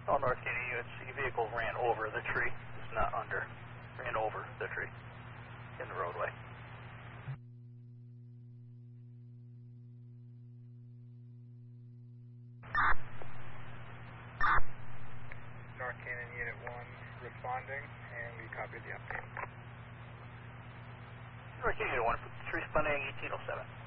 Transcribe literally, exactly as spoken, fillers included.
All North Canyon units, your vehicle ran over the tree. It's not under. Ran over the tree in the roadway. North Canyon Unit one responding, and we copy the update. North Canyon Unit one, tree responding eighteen oh seven.